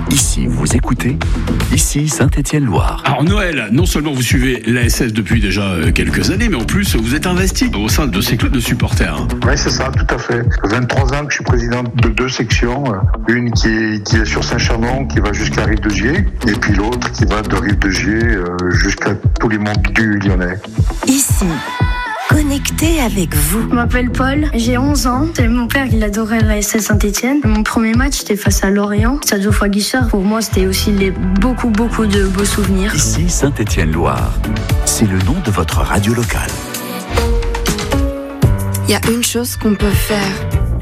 Ici, vous écoutez, ici Saint-Étienne-Loire. Alors Noël, non seulement vous suivez l'ASS depuis déjà quelques années, mais en plus vous êtes investi au sein de ces clubs de supporters. Oui, c'est ça, tout à fait. 23 ans que je suis président de 2 sections. Une qui est sur Saint-Chamond, qui va jusqu'à Rive-de-Gier, et puis l'autre qui va de Rive-de-Gier jusqu'à tous les monts du Lyonnais. Ici, connecté avec vous. Je m'appelle Paul, j'ai 11 ans. C'est mon père qui adorait l'ASS Saint-Étienne. Mon premier match, c'était face à Lorient. Stade Geoffroy Guichard. Pour moi, c'était aussi beaucoup de beaux souvenirs. Ici Saint-Étienne-Loire. C'est le nom de votre radio locale. Il y a une chose qu'on peut faire